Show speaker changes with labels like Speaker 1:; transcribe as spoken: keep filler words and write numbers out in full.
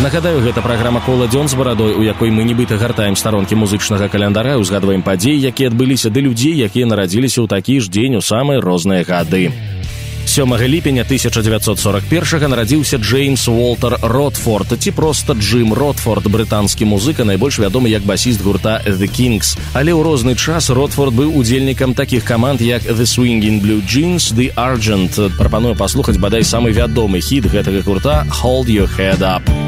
Speaker 1: Нагадаю, гэта праграма «Кола дзён з барадой», у якой мы нібыта гартаем старонкі музычнага каляндаря, узгадваем падзеі, якія адбыліся, ды людзей, якія нарадзіліся ў такі ж дзень у самыя розныя гады. сёмага ліпеня тысяча дзевяцьсот сорок першага нарадзіўся Джеймс Уолтер Ротфорд, ці проста Джим Ротфорд, брытанскі музыка, найбольш вядомы як басіст гурта The Kings. Але ў розны час Ротфорд быў удзельнікам такіх каманд, як The Swinging Blue Jeans, The Argent. Прапаную паслухаць бадай самы вядомы хіт гэтага гурта «Hold Your Head Up».